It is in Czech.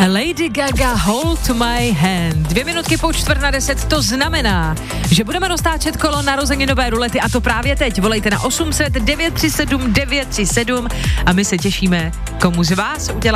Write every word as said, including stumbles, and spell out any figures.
Lady Gaga, Hold My Hand. Dvě minutky po čtvrt na deset, to znamená, že budeme roztáčet kolo narozeninové rulety a to právě teď. Volejte na osm set devět tři sedm devět tři sedm a my se těšíme, komu z vás udělá